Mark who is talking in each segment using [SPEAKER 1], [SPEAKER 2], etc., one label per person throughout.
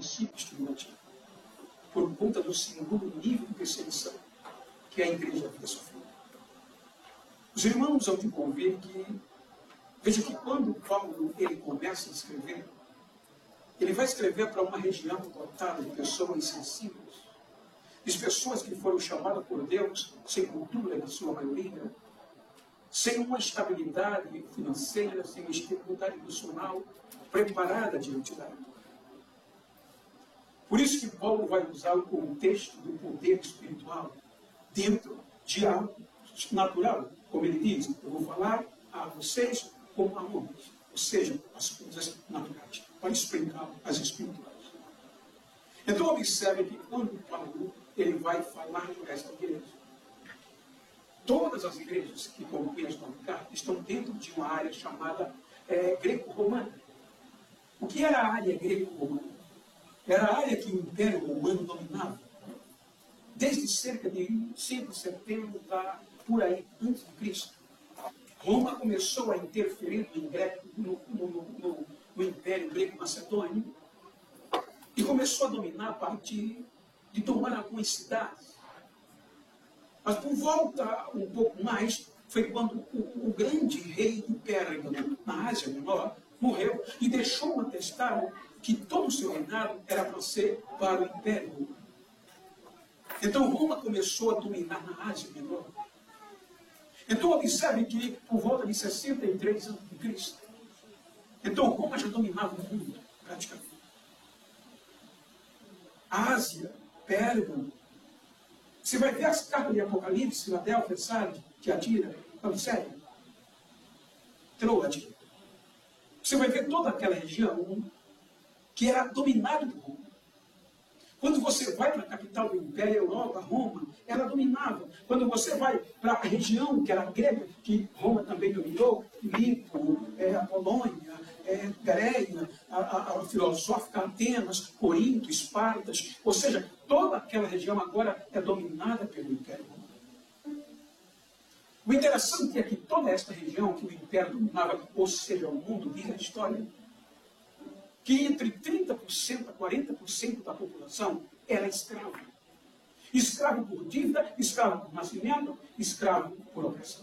[SPEAKER 1] princípio estimulativo, por conta do segundo nível de perseguição que a igreja havia sofrido. Os irmãos hão de convir que, veja que quando Paulo ele começa a escrever, ele vai escrever para uma região dotada de pessoas insensíveis, de pessoas que foram chamadas por Deus sem cultura, na sua maioria, sem uma estabilidade financeira, sem uma estabilidade emocional preparada diante da época. Por isso que Paulo vai usar o contexto do poder espiritual dentro de algo natural. Como ele diz, eu vou falar a vocês como a homens, ou seja, as coisas naturais, para explicar as espirituais. Então observe que quando Paulo ele vai falar para esta igreja, todas as igrejas que compõem as 9 cartas estão dentro de uma área chamada greco-romana. O que era a área greco-romana? Era a área que o Império Romano dominava. Desde cerca de 170, por aí, antes de Cristo. Roma começou a interferir no Império Greco-Macedônio e começou a dominar a partir de tomar algumas cidades. Mas por volta um pouco mais, foi quando o grande rei de Pérgamo, na Ásia Menor, morreu e deixou um atestado que todo o seu reinado era para ser para o Império Romano. Então Roma começou a dominar na Ásia Menor. Então observe que por volta de 63 a.C., então Roma já dominava o mundo, praticamente. A Ásia, Pérgamo. Você vai ver as cartas de Apocalipse, Filadélfia, Sardes, Tiatira, Laodiceia, Troade. Você vai ver toda aquela região que era dominada por Roma. Quando você vai para a capital do Império, Europa, Roma, ela dominava. Quando você vai para a região que era grega, que Roma também dominou, Filipo, a Polônia, Pérea, a filosófica Atenas, Corinto, Espartas, ou seja, toda aquela região agora é dominada pelo Império Romano. O interessante é que toda esta região que o Império dominava, ou seja, o mundo, diz a história, que entre 30% a 40% da população era escravo. Escravo por dívida, escravo por nascimento, escravo por opressão.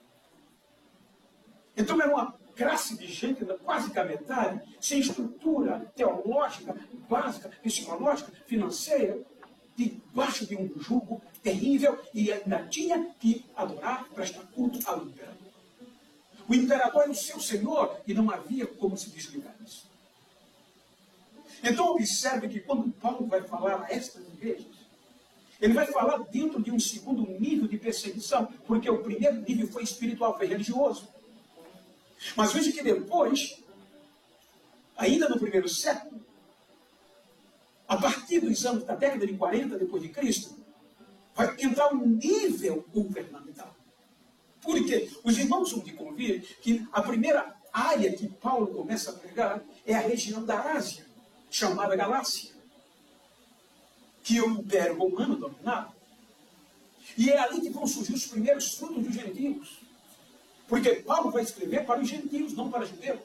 [SPEAKER 1] Então era uma classe de gente, quase que a metade, sem estrutura teológica, básica, psicológica, financeira, debaixo de um jugo terrível, e ainda tinha que adorar, prestar culto ao imperador. O imperador era o seu senhor e não havia como se desligar disso. Então observe que quando Paulo vai falar a estas igrejas, ele vai falar dentro de um segundo nível de perseguição, porque o primeiro nível foi espiritual, foi religioso. Mas veja que depois, ainda no primeiro século, a partir dos anos da década de 40 depois de Cristo, vai entrar um nível governamental. Por quê? Os irmãos vão de convir que a primeira área que Paulo começa a pregar é a região da Ásia, chamada Galácia, que o Império Romano dominava. E é ali que vão surgir os primeiros frutos dos gentios. Porque Paulo vai escrever para os gentios, não para os judeus.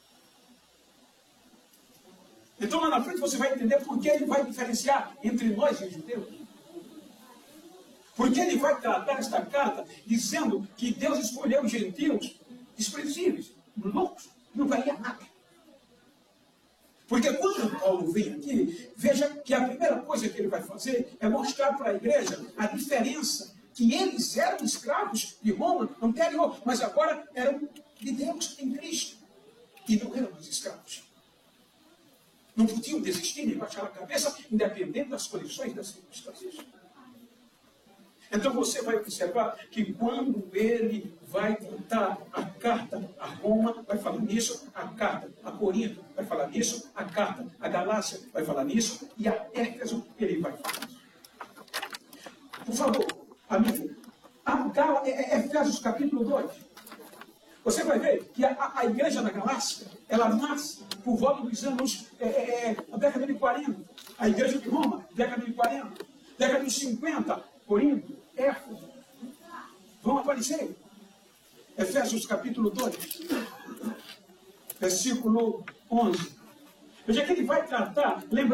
[SPEAKER 1] Então lá na frente você vai entender por que ele vai diferenciar entre nós e os judeus. Porque ele vai tratar esta carta dizendo que Deus escolheu os gentios desprezíveis, loucos, não valia nada. Porque quando Paulo vem aqui, veja que a primeira coisa que ele vai fazer é mostrar para a igreja a diferença, que eles eram escravos de Roma anterior, mas agora eram de Deus em Cristo, e não eram mais escravos. Não podiam desistir nem baixar a cabeça, independente das condições, das circunstâncias. Então você vai observar que quando ele vai tratar a carta a Roma, vai falar nisso, a carta a Corinto vai falar nisso, a carta a Galácia vai falar nisso, e a Éfeso ele vai falar nisso. Por favor, amigo, Efésios capítulo 2. Você vai ver que a igreja da Galácia, ela nasce por volta dos anos, a década de 40. A igreja de Roma, década de 40. Década de 50, Corinto, Éfeso, vão aparecer. Efésios capítulo 2, versículo 11. Veja que ele vai tratar, lembra